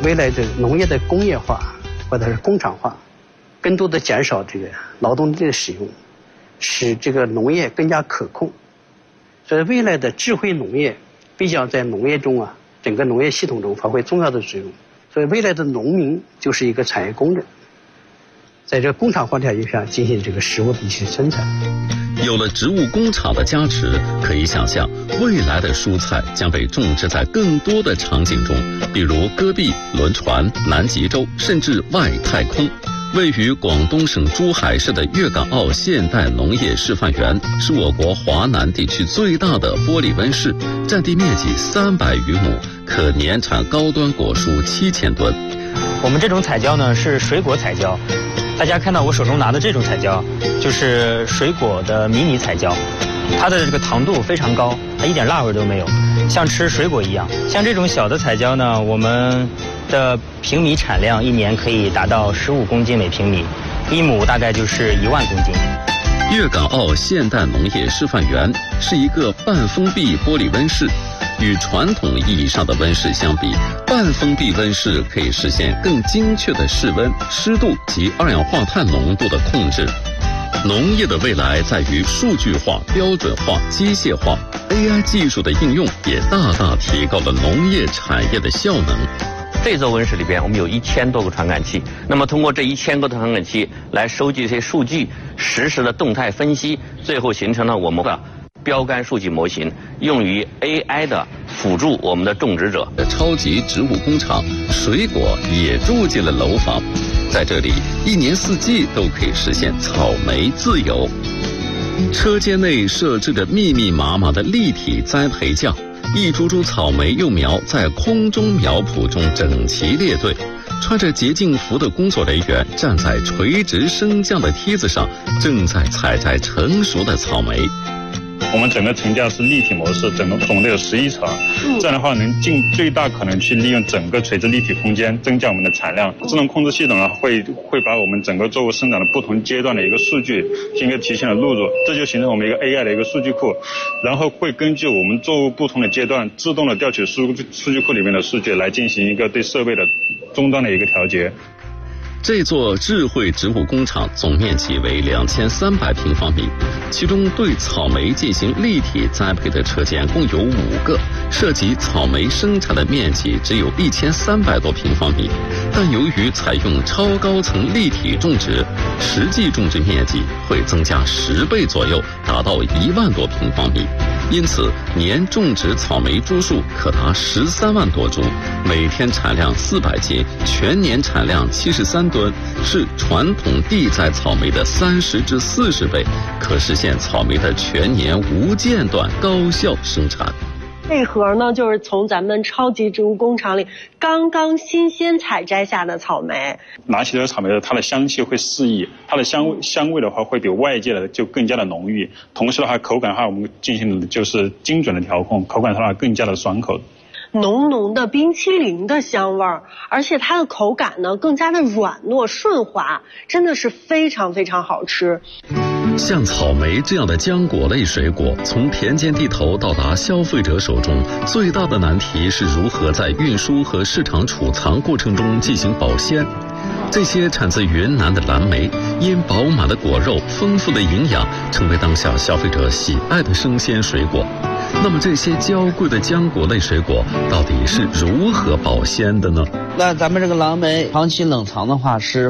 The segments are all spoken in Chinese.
未来的农业的工业化或者是工厂化，更多的减少这个劳动力的使用，使这个农业更加可控。所以未来的智慧农业必将在农业中整个农业系统中发挥重要的作用。所以未来的农民就是一个产业工人，在这工厂化条件下进行这个食物的一些生产。 有了植物工厂的加持，可以想象未来的蔬菜将被种植在更多的场景中，比如戈壁、轮船、南极洲，甚至外太空。位于广东省珠海市的粤港澳现代农业示范园，是我国华南地区最大的玻璃温室，占地面积300余亩，可年产高端果蔬7000吨。 我们这种彩椒呢是水果彩椒，大家看到我手中拿的这种彩椒，就是水果的迷你彩椒，它的这个糖度非常高，它一点辣味都没有，像吃水果一样。像这种小的彩椒呢，我们的平米产量1年可以达到15公斤每平米，1亩大概就是1万公斤。 粤港澳现代农业示范园是一个半封闭玻璃温室，与传统意义上的温室相比，半封闭温室可以实现更精确的室温、湿度及二氧化碳浓度的控制。农业的未来在于数据化、标准化、机械化 ，AI 技术的应用也大大提高了农业产业的效能。 这座温室里边，我们有1000多个传感器。那么通过这1000个传感器来收集这些数据，实时的动态分析，最后形成了我们的标杆数据模型，用于 AI 的辅助我们的种植者。 超级植物工厂，水果也住进了楼房，在这里1年4季都可以实现草莓自由。车间内设置着密密麻麻的立体栽培架，一株株草莓幼苗在空中苗圃中整齐列队，穿着洁净服的工作人员站在垂直升降的梯子上，正在采摘成熟的草莓。 我们整个层架是立体模式，总共有11层，这样的话能尽最大可能去利用整个垂直立体空间，增加我们的产量。智能控制系统呢，会把我们整个作物生长的不同阶段的一个数据进行一个提前的录入，这就形成我们一个 AI 的一个数据库，然后会根据我们作物不同的阶段，自动的调取数据库里面的数据，来进行一个对设备的终端的一个调节。 这座智慧植物工厂总面积为2300平方米，其中对草莓进行立体栽培的车间共有5个，涉及草莓生产的面积只有1300多平方米，但由于采用超高层立体种植，实际种植面积会增加10倍左右，达到1万多平方米。因此，年种植草莓株数可达13万多株，每天产量400斤，全年产量73吨，是传统地栽草莓的30至40倍，可实现草莓的全年无间断高效生产。 这盒呢，就是从咱们超级植物工厂里刚刚新鲜采摘下的草莓。 拿起这个草莓的，它的香气会四溢，它的香味的话会比外界的就更加的浓郁。同时的话，口感的话，我们进行的就是精准的调控，口感的话更加的爽口。 浓浓的冰淇淋的香味儿，而且它的口感呢更加的软糯顺滑，真的是非常非常好吃。 像草莓这样的浆果类水果，从田间地头到达消费者手中，最大的难题是如何在运输和市场储藏过程中进行保鲜。这些产自云南的蓝莓，因饱满的果肉、丰富的营养，成为当下消费者喜爱的生鲜水果。那么这些娇贵的浆果类水果到底是如何保鲜的呢？ 那咱们这个蓝莓长期冷藏的话是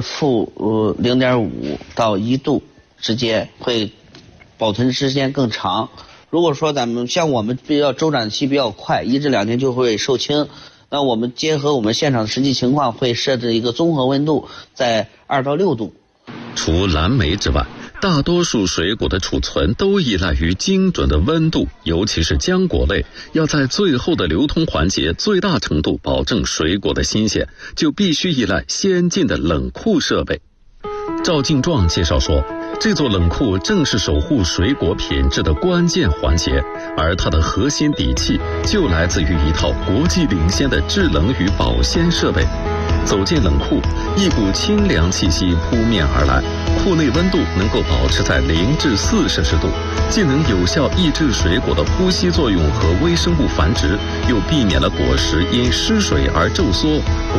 -0.5到1度之间，会保存时间更长。如果说咱们像我们比较周转期比较快，1至2天就会售罄，那我们结合我们现场实际情况，会设置一个综合温度在2到6度。 除蓝莓之外，大多数水果的储存都依赖于精准的温度，尤其是浆果类，要在最后的流通环节最大程度保证水果的新鲜，就必须依赖先进的冷库设备。赵敬壮介绍说，这座冷库正是守护水果品质的关键环节，而它的核心底气就来自于一套国际领先的制冷与保鲜设备。走进冷库，一股清凉气息扑面而来，库内温度能够保持在0至4摄氏度，既能有效抑制水果的呼吸作用和微生物繁殖，又避免了果实因失水而皱缩。